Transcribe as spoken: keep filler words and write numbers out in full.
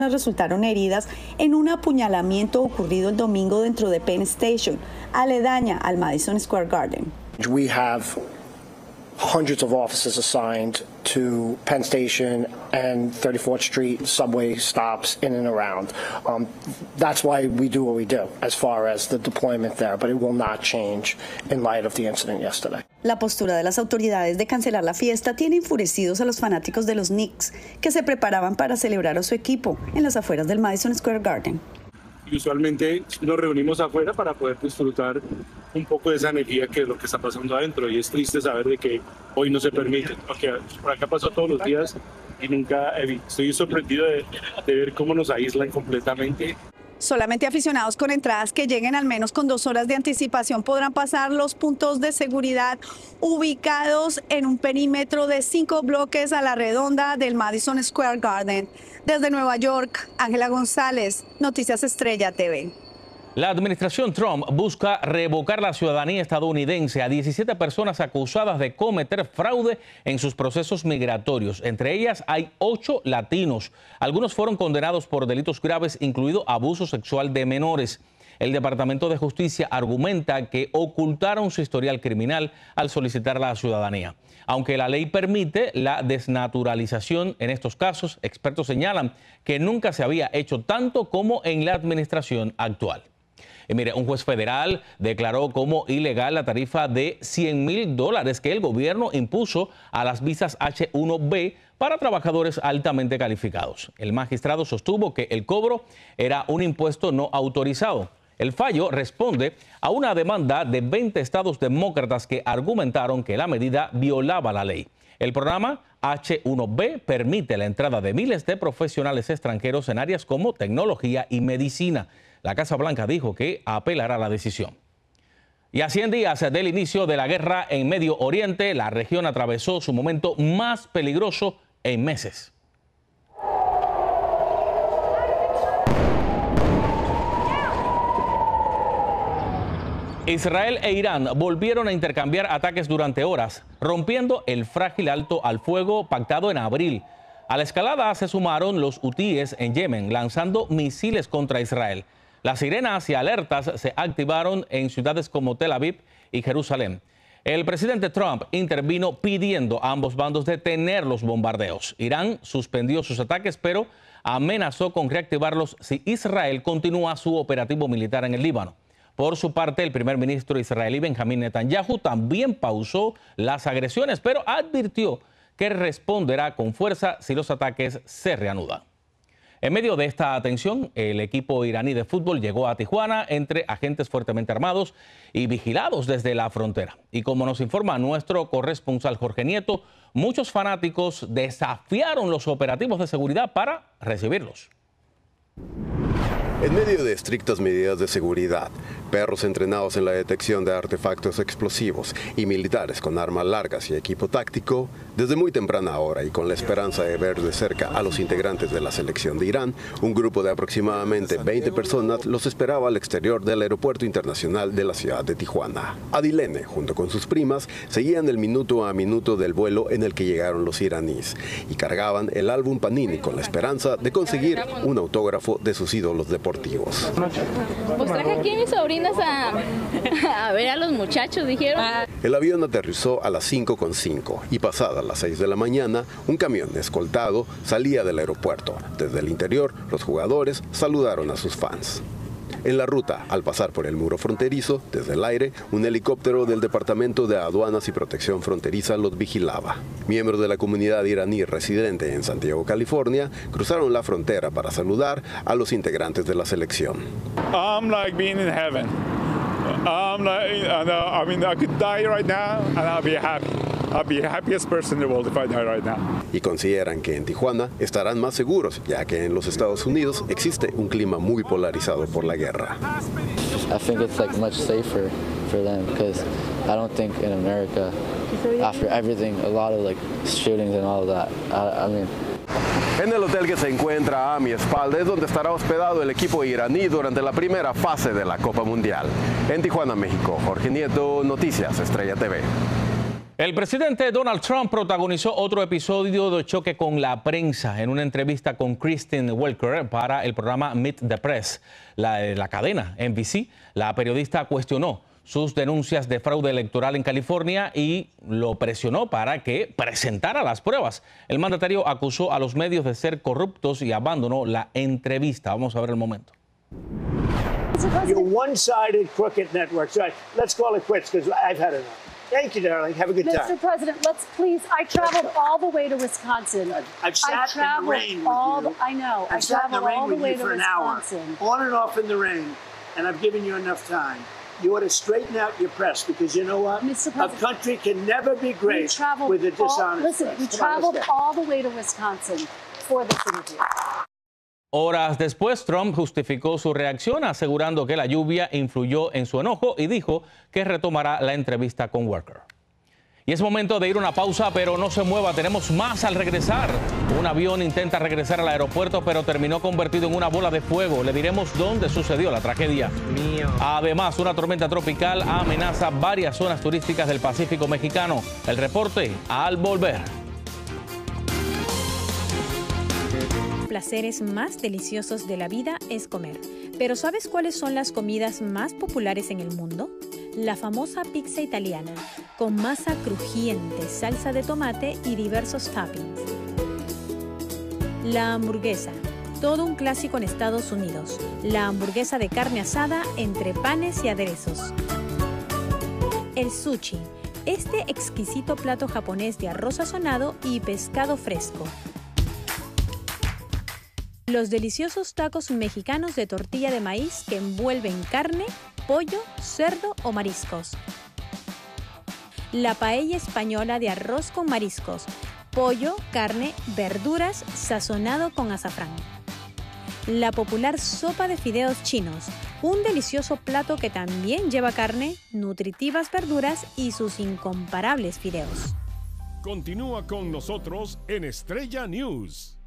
Resultaron heridas en un apuñalamiento ocurrido el domingo dentro de Penn Station, aledaña al Madison Square Garden. We have hundreds of officers assigned to Penn Station and thirty-fourth Street subway stops in and around. Um, that's why we do what we do as far as the deployment there, but it will not change in light of the incident yesterday. La postura de las autoridades de cancelar la fiesta tiene enfurecidos a los fanáticos de los Knicks, que se preparaban para celebrar a su equipo en las afueras del Madison Square Garden. Y usualmente nos reunimos afuera para poder disfrutar un poco de esa energía que es lo que está pasando adentro, y es triste saber de que hoy no se permite, porque por acá pasó todos los días y nunca estoy sorprendido de, de ver cómo nos aíslan completamente. Solamente aficionados con entradas que lleguen al menos con dos horas de anticipación podrán pasar los puntos de seguridad ubicados en un perímetro de cinco bloques a la redonda del Madison Square Garden. Desde Nueva York, Ángela González, Noticias Estrella T V. La administración Trump busca revocar la ciudadanía estadounidense a diecisiete personas acusadas de cometer fraude en sus procesos migratorios. Entre ellas hay ocho latinos. Algunos fueron condenados por delitos graves, incluido abuso sexual de menores. El Departamento de Justicia argumenta que ocultaron su historial criminal al solicitar la ciudadanía. Aunque la ley permite la desnaturalización en estos casos, expertos señalan que nunca se había hecho tanto como en la administración actual. Y mire, un juez federal declaró como ilegal la tarifa de cien mil dólares que el gobierno impuso a las visas H uno B para trabajadores altamente calificados. El magistrado sostuvo que el cobro era un impuesto no autorizado. El fallo responde a una demanda de veinte estados demócratas que argumentaron que la medida violaba la ley. El programa H uno B permite la entrada de miles de profesionales extranjeros en áreas como tecnología y medicina. La Casa Blanca dijo que apelará la decisión. Y a cien días del inicio de la guerra en Medio Oriente, la región atravesó su momento más peligroso en meses. Israel e Irán volvieron a intercambiar ataques durante horas, rompiendo el frágil alto al fuego pactado en abril. A la escalada se sumaron los hutíes en Yemen, lanzando misiles contra Israel. Las sirenas y alertas se activaron en ciudades como Tel Aviv y Jerusalén. El presidente Trump intervino pidiendo a ambos bandos detener los bombardeos. Irán suspendió sus ataques, pero amenazó con reactivarlos si Israel continúa su operativo militar en el Líbano. Por su parte, el primer ministro israelí Benjamín Netanyahu también pausó las agresiones, pero advirtió que responderá con fuerza si los ataques se reanudan. En medio de esta tensión, el equipo iraní de fútbol llegó a Tijuana entre agentes fuertemente armados y vigilados desde la frontera. Y como nos informa nuestro corresponsal Jorge Nieto, muchos fanáticos desafiaron los operativos de seguridad para recibirlos. En medio de estrictas medidas de seguridad, perros entrenados en la detección de artefactos explosivos y militares con armas largas y equipo táctico, desde muy temprana hora y con la esperanza de ver de cerca a los integrantes de la selección de Irán, un grupo de aproximadamente veinte personas los esperaba al exterior del Aeropuerto Internacional de la ciudad de Tijuana. Adilene, junto con sus primas, seguían el minuto a minuto del vuelo en el que llegaron los iraníes y cargaban el álbum Panini con la esperanza de conseguir un autógrafo de sus ídolos deportivos. Pues traje aquí a mis sobrinas a, a ver a los muchachos, dijeron. El avión aterrizó a las cinco con cinco y pasadas las seis de la mañana, un camión escoltado salía del aeropuerto. Desde el interior, los jugadores saludaron a sus fans. En la ruta, al pasar por el muro fronterizo, desde el aire, un helicóptero del Departamento de Aduanas y Protección Fronteriza los vigilaba. Miembros de la comunidad iraní residente en Santiago, California, cruzaron la frontera para saludar a los integrantes de la selección. I'm like being in heaven. I'm like, I mean, I could die right now and I'll be happy. I'll be the happiest person in the world if I die right now. Y consideran que en Tijuana estarán más seguros, ya que en los Estados Unidos existe un clima muy polarizado por la guerra. I think it's like much safer for them because I don't think in America, after everything, a lot of like shootings and all of that. I, I mean. En el hotel que se encuentra a mi espalda es donde estará hospedado el equipo iraní durante la primera fase de la Copa Mundial. En Tijuana, México, Jorge Nieto, Noticias Estrella T V. El presidente Donald Trump protagonizó otro episodio de choque con la prensa en una entrevista con Kristen Welker para el programa Meet the Press. La, la cadena N B C, la periodista cuestionó sus denuncias de fraude electoral en California y lo presionó para que presentara las pruebas. El mandatario acusó a los medios de ser corruptos y abandonó la entrevista. Vamos a ver el momento. Your one-sided crooked networks. Right. Let's call it quits because I've had enough. Thank you, darling. Have a good time. Mister President, let's please. I traveled all the way to Wisconsin. I've, I've sat I in the rain all with you. The, I know. I've I sat in the traveled rain all the with way you to for an Wisconsin. hour, on and off in the rain, and I've given you enough time. You ought to straighten out your press because you know what? Mister A President, country can never be we great traveled with a all, dishonest listen, press. we Come on, traveled let's go. all the way to Wisconsin for this interview. Horas después, Trump justificó su reacción asegurando que la lluvia influyó en su enojo y dijo que retomará la entrevista con Welker. Y es momento de ir a una pausa, pero no se mueva, tenemos más al regresar. Un avión intenta regresar al aeropuerto, pero terminó convertido en una bola de fuego. Le diremos dónde sucedió la tragedia. Mío. Además, una tormenta tropical amenaza varias zonas turísticas del Pacífico mexicano. El reporte al volver. Placeres más deliciosos de la vida es comer. Pero ¿sabes cuáles son las comidas más populares en el mundo? La famosa pizza italiana, con masa crujiente, salsa de tomate y diversos toppings. La hamburguesa, todo un clásico en Estados Unidos. La hamburguesa de carne asada entre panes y aderezos. El sushi, este exquisito plato japonés de arroz sazonado y pescado fresco. Los deliciosos tacos mexicanos de tortilla de maíz que envuelven carne, pollo, cerdo o mariscos. La paella española de arroz con mariscos, pollo, carne, verduras, sazonado con azafrán. La popular sopa de fideos chinos, un delicioso plato que también lleva carne, nutritivas verduras y sus incomparables fideos. Continúa con nosotros en Estrella News.